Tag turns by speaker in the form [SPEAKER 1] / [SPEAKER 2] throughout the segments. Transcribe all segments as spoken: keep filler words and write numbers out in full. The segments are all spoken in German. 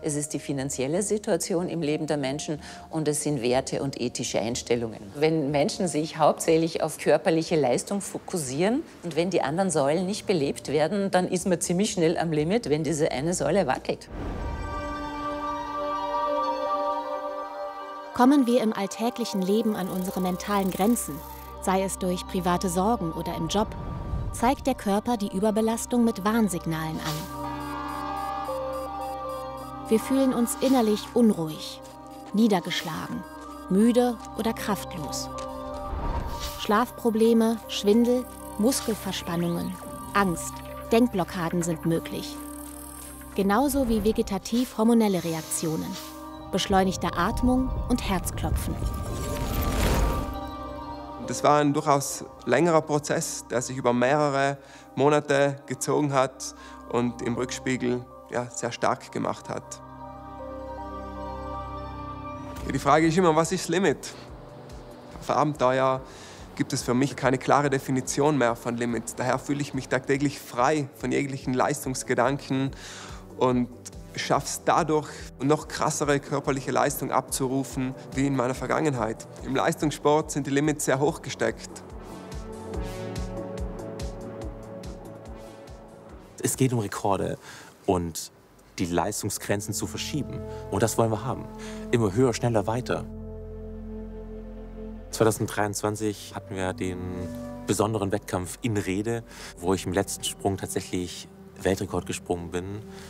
[SPEAKER 1] es ist die finanzielle Situation im Leben der Menschen und es sind Werte und ethische Einstellungen. Wenn Menschen sich hauptsächlich auf körperliche Leistung fokussieren und wenn die anderen Säulen nicht belebt werden, dann ist man ziemlich schnell am Limit, wenn diese eine Säule wackelt.
[SPEAKER 2] Kommen wir im alltäglichen Leben an unsere mentalen Grenzen, sei es durch private Sorgen oder im Job, zeigt der Körper die Überbelastung mit Warnsignalen an. Wir fühlen uns innerlich unruhig, niedergeschlagen, müde oder kraftlos. Schlafprobleme, Schwindel, Muskelverspannungen, Angst, Denkblockaden sind möglich. Genauso wie vegetativ-hormonelle Reaktionen, beschleunigte Atmung und Herzklopfen.
[SPEAKER 3] Das war ein durchaus längerer Prozess, der sich über mehrere Monate gezogen hat und im Rückspiegel ja, sehr stark gemacht hat. Die Frage ist immer, was ist das Limit? Auf Abenteuer gibt es für mich keine klare Definition mehr von Limits. Daher fühle ich mich tagtäglich frei von jeglichen Leistungsgedanken und schaffe es dadurch, noch krassere körperliche Leistung abzurufen wie in meiner Vergangenheit. Im Leistungssport sind die Limits sehr hoch gesteckt.
[SPEAKER 4] Es geht um Rekorde und die Leistungsgrenzen zu verschieben. Und das wollen wir haben. Immer höher, schneller, weiter. zwanzig dreiundzwanzig hatten wir den besonderen Wettkampf in Rhede, wo ich im letzten Sprung tatsächlich Weltrekord gesprungen bin.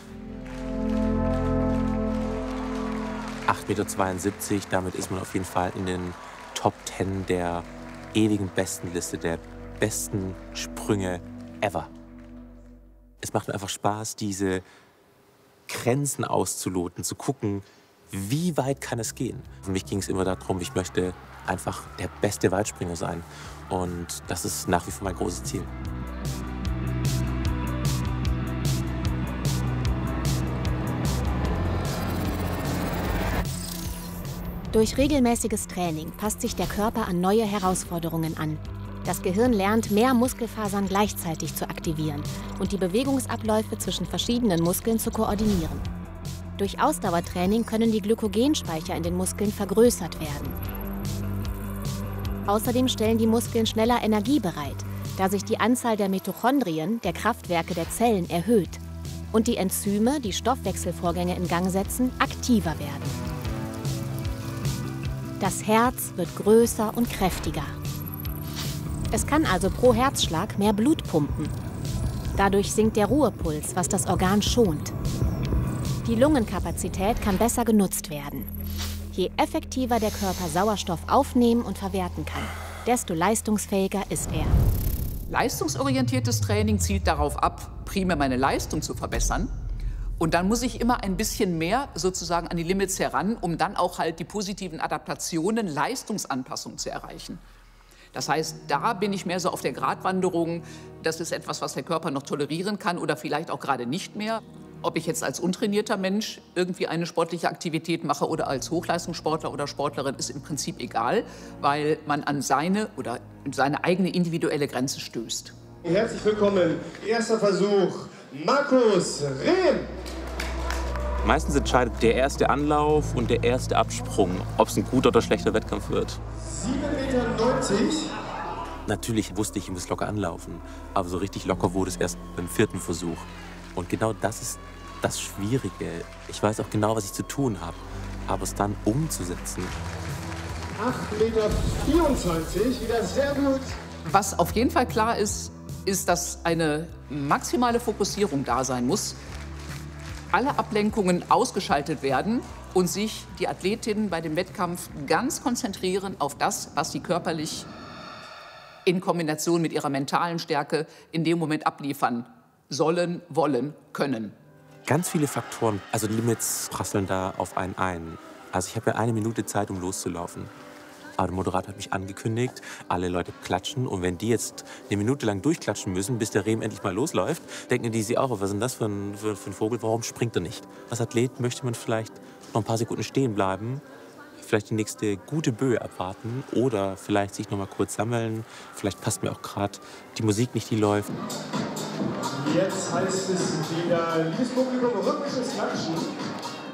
[SPEAKER 4] acht Meter zweiundsiebzig, damit ist man auf jeden Fall in den Top zehn der ewigen Bestenliste, der besten Sprünge ever. Es macht mir einfach Spaß, diese Grenzen auszuloten, zu gucken, wie weit kann es gehen. Für mich ging es immer darum, ich möchte einfach der beste Weitspringer sein. Und das ist nach wie vor mein großes Ziel.
[SPEAKER 2] Durch regelmäßiges Training passt sich der Körper an neue Herausforderungen an. Das Gehirn lernt, mehr Muskelfasern gleichzeitig zu aktivieren und die Bewegungsabläufe zwischen verschiedenen Muskeln zu koordinieren. Durch Ausdauertraining können die Glykogenspeicher in den Muskeln vergrößert werden. Außerdem stellen die Muskeln schneller Energie bereit, da sich die Anzahl der Mitochondrien, der Kraftwerke der Zellen, erhöht und die Enzyme, die Stoffwechselvorgänge in Gang setzen, aktiver werden. Das Herz wird größer und kräftiger. Es kann also pro Herzschlag mehr Blut pumpen. Dadurch sinkt der Ruhepuls, was das Organ schont. Die Lungenkapazität kann besser genutzt werden. Je effektiver der Körper Sauerstoff aufnehmen und verwerten kann, desto leistungsfähiger ist er.
[SPEAKER 5] Leistungsorientiertes Training zielt darauf ab, primär meine Leistung zu verbessern. Und dann muss ich immer ein bisschen mehr sozusagen an die Limits heran, um dann auch halt die positiven Adaptationen, Leistungsanpassungen zu erreichen. Das heißt, da bin ich mehr so auf der Gratwanderung. Das ist etwas, was der Körper noch tolerieren kann oder vielleicht auch gerade nicht mehr. Ob ich jetzt als untrainierter Mensch irgendwie eine sportliche Aktivität mache oder als Hochleistungssportler oder Sportlerin, ist im Prinzip egal, weil man an seine oder seine eigene individuelle Grenze stößt.
[SPEAKER 6] Herzlich willkommen. Erster Versuch, Markus Rehm.
[SPEAKER 4] Meistens entscheidet der erste Anlauf und der erste Absprung, ob es ein guter oder schlechter Wettkampf wird.
[SPEAKER 6] sieben Meter neunzig.
[SPEAKER 4] Natürlich wusste ich, ich muss locker anlaufen, aber so richtig locker wurde es erst beim vierten Versuch. Und genau das ist das Schwierige. Ich weiß auch genau, was ich zu tun habe, aber es dann umzusetzen.
[SPEAKER 6] acht Meter vierundzwanzig, wieder sehr gut.
[SPEAKER 5] Was auf jeden Fall klar ist, ist, dass eine maximale Fokussierung da sein muss. Alle Ablenkungen ausgeschaltet werden und sich die Athletinnen bei dem Wettkampf ganz konzentrieren auf das, was sie körperlich in Kombination mit ihrer mentalen Stärke in dem Moment abliefern sollen, wollen, können.
[SPEAKER 4] Ganz viele Faktoren, also Limits prasseln da auf einen ein. Also ich habe ja eine Minute Zeit, um loszulaufen. Aber der Moderator hat mich angekündigt, alle Leute klatschen. Und wenn die jetzt eine Minute lang durchklatschen müssen, bis der Rehm endlich mal losläuft, denken die sich auch, was ist denn das für ein, für, für ein Vogel, warum springt er nicht? Als Athlet möchte man vielleicht noch ein paar Sekunden stehen bleiben, vielleicht die nächste gute Böe abwarten oder vielleicht sich noch mal kurz sammeln. Vielleicht passt mir auch gerade die Musik nicht, die läuft.
[SPEAKER 6] Jetzt heißt es wieder, liebes Publikum, rhythmisches Klatschen.